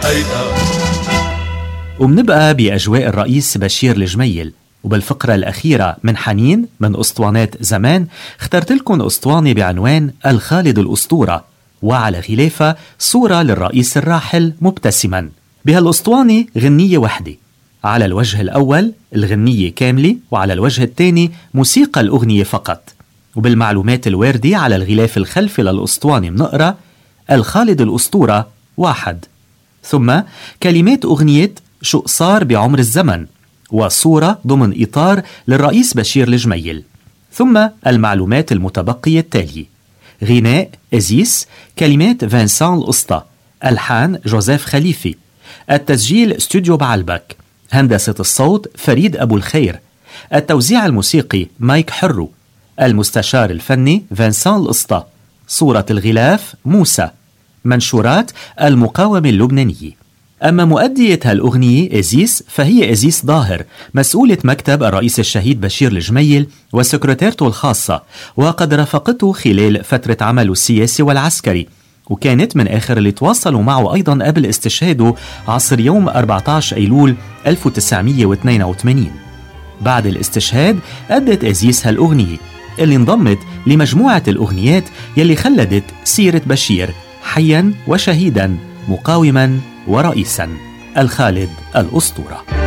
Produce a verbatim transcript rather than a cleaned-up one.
ومنبقى بأجواء الرئيس بشير الجميل. وبالفقرة الأخيرة من حنين من أسطوانات زمان اخترت لكم أسطوانة بعنوان الخالد الأسطورة، وعلى غلافة صورة للرئيس الراحل مبتسما. بهالأسطوانة غنية وحدة، على الوجه الأول الغنية كاملة، وعلى الوجه الثاني موسيقى الأغنية فقط. وبالمعلومات الواردة على الغلاف الخلفي للأسطوانة منقرأ الخالد الأسطورة واحد، ثم كلمات أغنية شو صار بعمر الزمن، وصورة ضمن إطار للرئيس بشير الجميل. ثم المعلومات المتبقية التالية: غناء إزيس، كلمات فانسان القسطى، ألحان جوزيف خليفي، التسجيل استوديو بعلبك، هندسة الصوت فريد أبو الخير، التوزيع الموسيقي مايك حرو، المستشار الفني فانسان القسطى، صورة الغلاف موسى، منشورات المقاومة اللبنانية. أما مؤدية هالأغنية إزيس فهي إزيس ظاهر، مسؤولة مكتب الرئيس الشهيد بشير الجميل وسكرتيرته الخاصة، وقد رافقته خلال فترة عمله السياسي والعسكري، وكانت من آخر اللي تواصلوا معه أيضا قبل استشهاده عصر يوم أربعة عشر أيلول ألف وتسعمية واثنين وثمانين. بعد الاستشهاد أدت إزيس هالأغنية اللي انضمت لمجموعة الأغنيات يلي خلدت سيرة بشير حيا وشهيدا، مقاوما ورئيسا، الخالد الأسطورة.